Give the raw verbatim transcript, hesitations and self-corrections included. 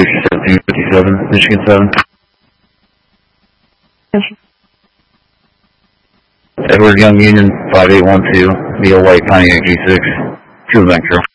six seventeen fifty-seven, Michigan seven. Yes. Edward Young Union five eight one two, Neil White Pontiac G six, two Vector.